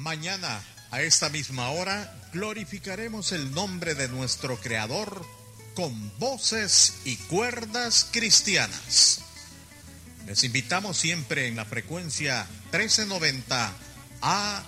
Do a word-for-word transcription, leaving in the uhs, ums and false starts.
Mañana, a esta misma hora, glorificaremos el nombre de nuestro Creador con voces y cuerdas cristianas. Les invitamos siempre en la frecuencia trece noventa A